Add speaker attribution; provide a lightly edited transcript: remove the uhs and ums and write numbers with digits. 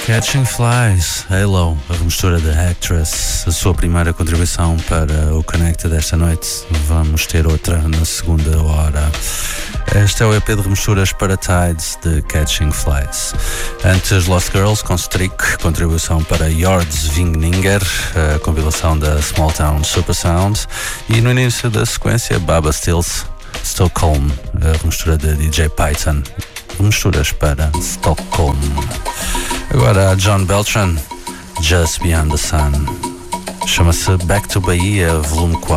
Speaker 1: Catching Flies, Halo, a remistura da Actress, a sua primeira contribuição para o Connected desta noite. Vamos ter outra na segunda hora. Este é o EP de remisturas para Tides de Catching Flies. Antes, Lost Girls com Strick, contribuição para Jordsvingninger, a compilação da Small Town Super Sound. E no início da sequência, Baba Stills, Stockholm, a remistura de DJ Python. Remisturas para Stockholm. Agora a John Beltran, Just Beyond the Sun. Chama-se Back to Bahia, volume 4.